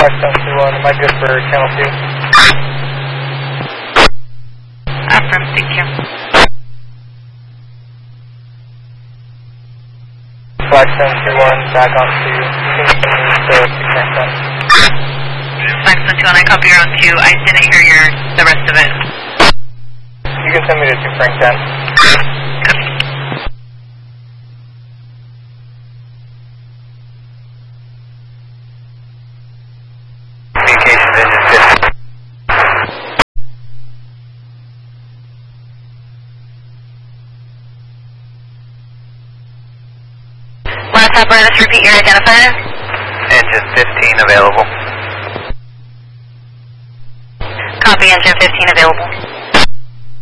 5721, am I good for channel 2? Affirm, thank you. 5721, back on 2. So 5721, I copy your own 2. I didn't hear the rest of it. You can send me to 2 Frank 10. Last apparatus, repeat your identifier. Engine 15 available. Copy, engine 15 available.